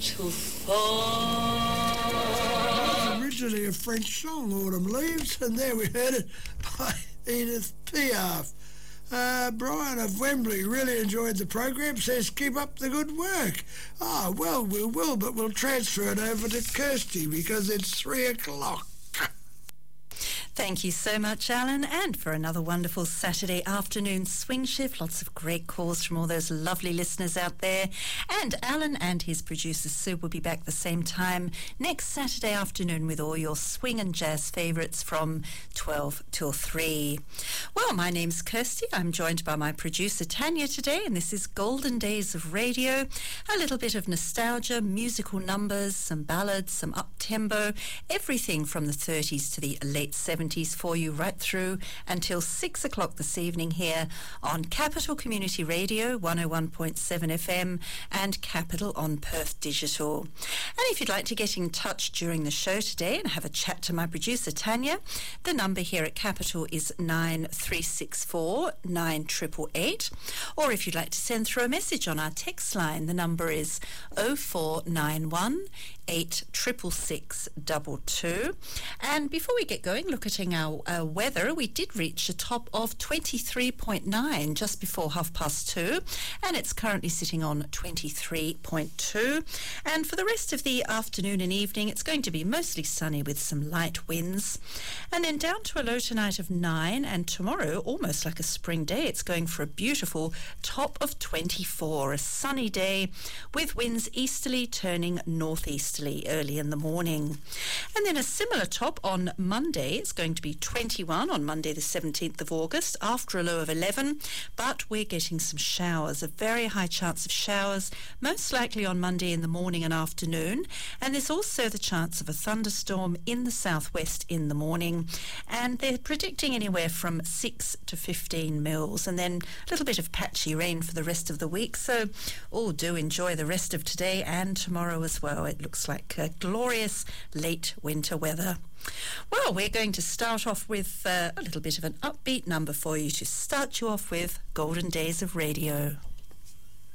to fall. Originally a French song, Autumn Leaves, and there we heard it by Edith Piaf. Brian of Wembley really enjoyed the program, says keep up the good work. Well, we will, but we'll transfer it over to Kirsty because it's 3 o'clock. Thank you so much, Alan, and for another wonderful Saturday afternoon swing shift. Lots of great calls from all those lovely listeners out there. And Alan and his producer Sue will be back the same time next Saturday afternoon with all your swing and jazz favourites from 12 till 3. Well, my name's Kirsty. I'm joined by my producer Tanya today, and this is Golden Days of Radio. A little bit of nostalgia, musical numbers, some ballads, some up-tempo, everything from the 30s to the late 70s for you right through until 6 o'clock this evening here on Capital Community Radio 101.7 FM and Capital on Perth Digital. And if you'd like to get in touch during the show today and have a chat to my producer Tanya, the number here at Capital is 9364 9888. Or if you'd like to send through a message on our text line, the number is 0491 86662. And before we get going, look at our weather. We did reach a top of 23.9 just before 2:30, and it's currently sitting on 23.2. And for the rest of the afternoon and evening, it's going to be mostly sunny with some light winds. And then down to a low tonight of 9, and tomorrow, almost like a spring day, it's going for a beautiful top of 24, a sunny day with winds easterly turning northeasterly early in the morning. And then a similar top on Monday. It's going to be 21 on Monday the 17th of August after a low of 11, but we're getting some showers, a very high chance of showers, most likely on Monday in the morning and afternoon. And there's also the chance of a thunderstorm in the southwest in the morning, and they're predicting anywhere from 6 to 15 mils, and then a little bit of patchy rain for the rest of the week. So do enjoy the rest of today and tomorrow as well. It looks like glorious late winter weather. Well, we're going to start off with a little bit of an upbeat number for you to start you off with Golden Days of Radio.